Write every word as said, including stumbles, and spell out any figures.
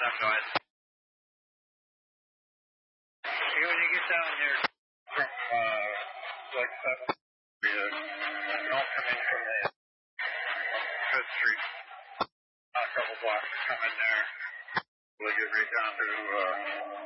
I'm going. See, when you get down here from, uh, like, that area, don't come in from the Fifth Street. A couple blocks, come in there. We'll get right down to, uh,